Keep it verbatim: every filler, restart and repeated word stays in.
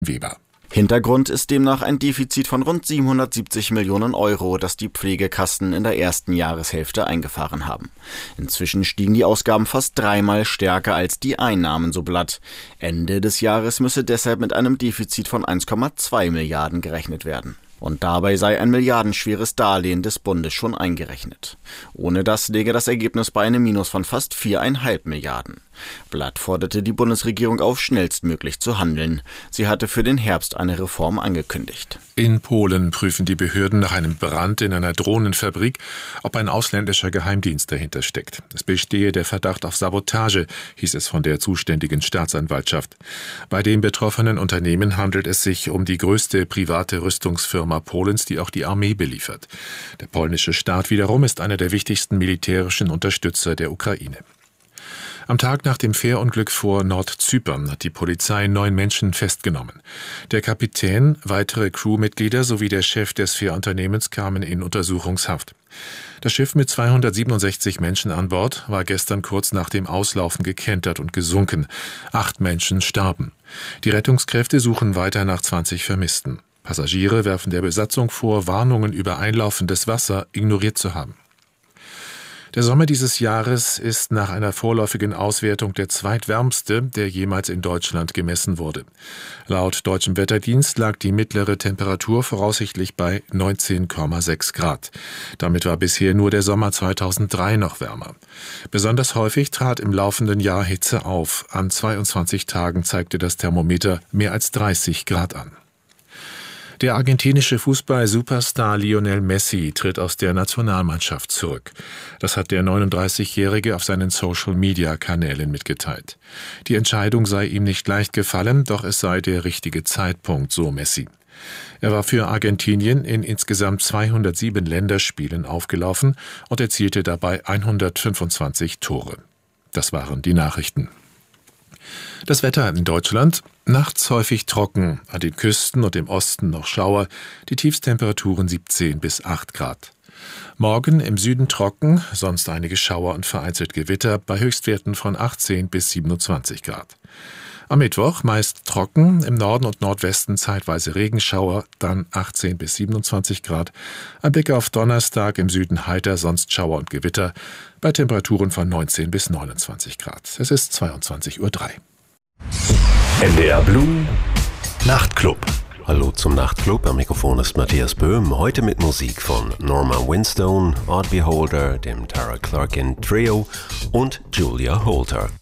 Weber. Hintergrund ist demnach ein Defizit von rund siebenhundertsiebzig Millionen Euro, das die Pflegekassen in der ersten Jahreshälfte eingefahren haben. Inzwischen stiegen die Ausgaben fast dreimal stärker als die Einnahmen, so Blatt. Ende des Jahres müsse deshalb mit einem Defizit von eins Komma zwei Milliarden gerechnet werden. Und dabei sei ein milliardenschweres Darlehen des Bundes schon eingerechnet. Ohne das läge das Ergebnis bei einem Minus von fast viereinhalb Milliarden. Blatt forderte die Bundesregierung auf, schnellstmöglich zu handeln. Sie hatte für den Herbst eine Reform angekündigt. In Polen prüfen die Behörden nach einem Brand in einer Drohnenfabrik, ob ein ausländischer Geheimdienst dahinter steckt. Es bestehe der Verdacht auf Sabotage, hieß es von der zuständigen Staatsanwaltschaft. Bei dem betroffenen Unternehmen handelt es sich um die größte private Rüstungsfirma Polens, die auch die Armee beliefert. Der polnische Staat wiederum ist einer der wichtigsten militärischen Unterstützer der Ukraine. Am Tag nach dem Fährunglück vor Nordzypern hat die Polizei neun Menschen festgenommen. Der Kapitän, weitere Crewmitglieder sowie der Chef des Fährunternehmens kamen in Untersuchungshaft. Das Schiff mit zweihundertsiebenundsechzig Menschen an Bord war gestern kurz nach dem Auslaufen gekentert und gesunken. Acht Menschen starben. Die Rettungskräfte suchen weiter nach zwanzig Vermissten. Passagiere werfen der Besatzung vor, Warnungen über einlaufendes Wasser ignoriert zu haben. Der Sommer dieses Jahres ist nach einer vorläufigen Auswertung der zweitwärmste, der jemals in Deutschland gemessen wurde. Laut Deutschem Wetterdienst lag die mittlere Temperatur voraussichtlich bei neunzehn Komma sechs Grad. Damit war bisher nur der Sommer zweitausenddrei noch wärmer. Besonders häufig trat im laufenden Jahr Hitze auf. An zweiundzwanzig Tagen zeigte das Thermometer mehr als dreißig Grad an. Der argentinische Fußball-Superstar Lionel Messi tritt aus der Nationalmannschaft zurück. Das hat der neununddreißigjährige auf seinen Social-Media-Kanälen mitgeteilt. Die Entscheidung sei ihm nicht leicht gefallen, doch es sei der richtige Zeitpunkt, so Messi. Er war für Argentinien in insgesamt zweihundertsieben Länderspielen aufgelaufen und erzielte dabei hundertfünfundzwanzig Tore. Das waren die Nachrichten. Das Wetter in Deutschland: nachts häufig trocken, an den Küsten und im Osten noch Schauer, die Tiefstemperaturen siebzehn bis acht Grad. Morgen im Süden trocken, sonst einige Schauer und vereinzelt Gewitter bei Höchstwerten von achtzehn bis siebenundzwanzig Grad. Am Mittwoch meist trocken, im Norden und Nordwesten zeitweise Regenschauer, dann achtzehn bis siebenundzwanzig Grad. Ein Blick auf Donnerstag: im Süden heiter, sonst Schauer und Gewitter, bei Temperaturen von neunzehn bis neunundzwanzig Grad. Es ist zweiundzwanzig Uhr drei. N D R Blue Nachtclub. Hallo zum Nachtclub, am Mikrofon ist Matthias Böhm. Heute mit Musik von Norma Winstone, Art Beholder, dem Tara Clarkin Trio und Julia Holter.